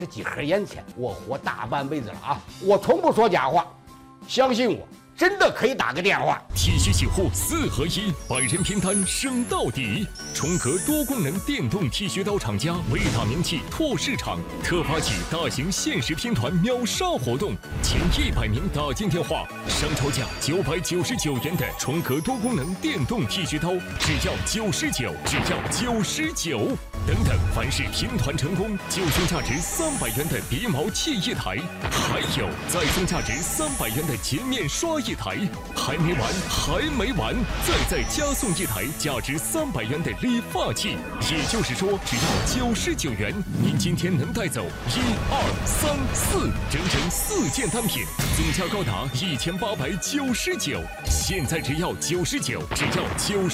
这几盒烟钱，我活大半辈子了啊！我从不说假话，相信我，真的可以打个电话。 体恤洗护4合1，百人拼单升到底。重格多功能电动剃须刀厂家为打名气拓市场，特发起大型限时拼团秒杀活动，前100名打进电话，商超价999元的重格多功能电动剃须刀，只要99，只要99。等等，凡是拼团成功，就送价值300元的鼻毛器1台，还有再送价值300元的洁面刷1台，还没完，还没完，再加送1台价值300元的理发器。也就是说，只要99元，您今天能带走1、2、3、4，整整4件单品，总价高达1899。现在只要99，只要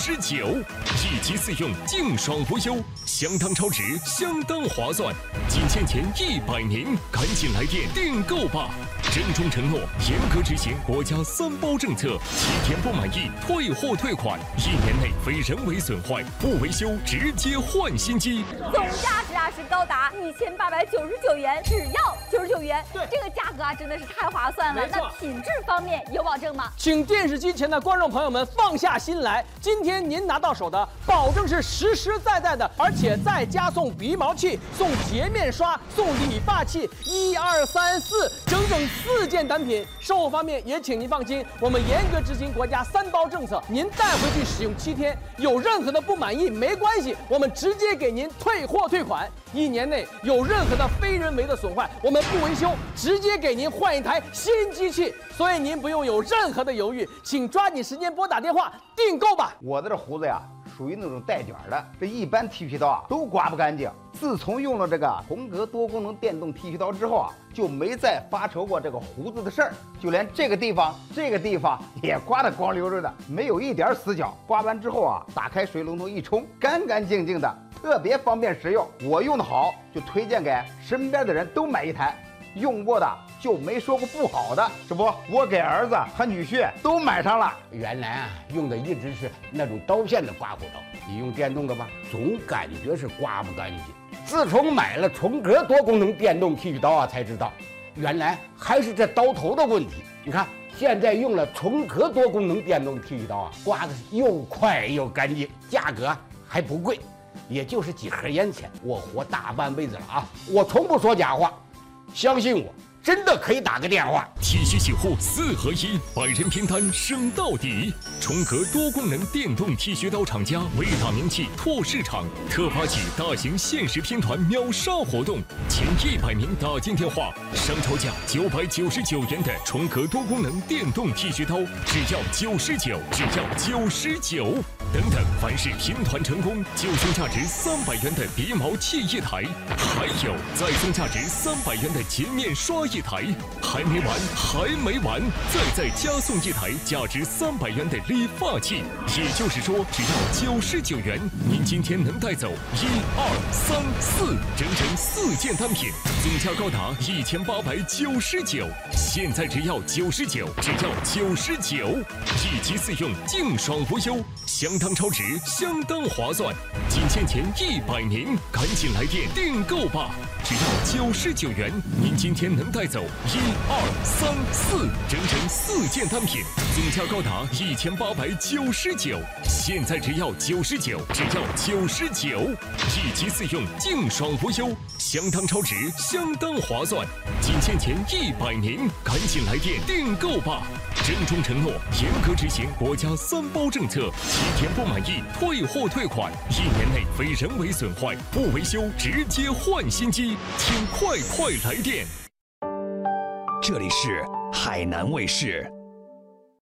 99，1机4用，净爽无忧。相当超值，相当划算，仅限前100名，赶紧来电订购吧！郑重承诺，严格执行国家3包政策，7天不满意退货退款，1年内非人为损坏不维修直接换新机。 总价值是高达1899元，只要99元。 对， 这个价格真的是太划算了。那品质方面有保证吗？ 请电视机前的观众朋友们放下心来，今天您拿到手的，保证是实实在在的，而且再加送鼻毛器、送洁面刷、送理发器，1、2、3、4，整整4件单品。售后方面也请您放心，我们严格执行国家3包政策，您带回去使用7天，有任何的不满意没关系，我们直接给您退货退款。1年内有任何的非人为的损坏，我们不维修，直接给您换1台新机器。所以您不用有任何的犹豫，请抓紧时间拨打电话订购吧。 我的这胡子呀，属于那种带卷的，这一般剃须刀啊都刮不干净。自从用了这个重格多功能电动剃须刀之后啊，就没再发愁过这个胡子的事儿，就连这个地方也刮得光溜溜的，没有一点死角。刮完之后啊，打开水龙头一冲，干干净净的，特别方便实用。我用的好，就推荐给身边的人都买1台。用过的就没说过不好的，这不，我给儿子和女婿都买上了。 原来啊，用的一直是那种刀片的刮胡刀，你用电动的吧，总感觉是刮不干净。自从买了重格多功能电动剃须刀啊，才知道原来还是这刀头的问题。你看，现在用了重格多功能电动剃须刀啊，刮的是又快又干净，价格还不贵，也就是几盒烟钱，我活大半辈子了啊！我从不说假话。相信我，真的可以打个电话。 体恤洗护4合1，百人拼单升到底。重格多功能电动剃须刀厂家为打名气拓市场，特发起大型限时拼团秒杀活动，前100名打进电话，商超价999元的重格多功能电动剃须刀，只要99，只要99。等等，凡是拼团成功，就送价值300元的鼻毛器1台，还有再送价值300元的洁面刷1台，还没完，还没完，再加送1台价值300元的理发器。也就是说，只要99元，您今天能带走1、2、3、4，整整4件单品，总价高达1899。现在只要99，只要99，1机4用，净爽无忧。相当超值，相当划算，仅限前100名，赶紧来电订购吧！只要99元，您今天能带走1、2、3、4，整整4件单品，总价高达1899。现在只要99，只要99，1机4用，净爽无忧，相当超值，相当划算，仅限前100名，赶紧来电订购吧！郑重承诺，严格执行国家3包政策，7天不满意退货退款，1年内非人为损坏不维修直接换新机，请快来电。 这里是海南卫视。